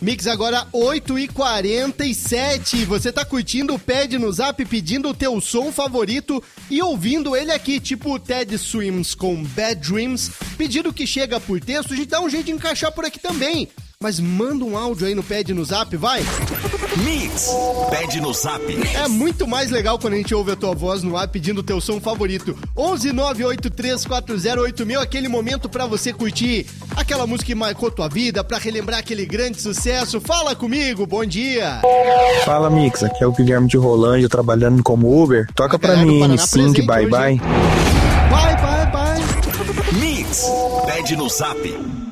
Mix agora 8h47. Você tá curtindo o Pede no Zap, pedindo o teu som favorito e ouvindo ele aqui, tipo o Ted Swims com Bad Dreams. Pedido que chega por texto, a gente dá um jeito de encaixar por aqui também. Mas manda um áudio aí no Pede no Zap, vai! Mix, Pede no Zap. É muito mais legal quando a gente ouve a tua voz no ar pedindo o teu som favorito. 11983408000, aquele momento pra você curtir aquela música que marcou tua vida, pra relembrar aquele grande sucesso. Fala comigo, bom dia! Fala, Mix, aqui é o Guilherme de Rolândia, trabalhando como Uber. Toca pra mim, N5, Bye Bye. Bye, bye, bye. Mix, Pede no Zap.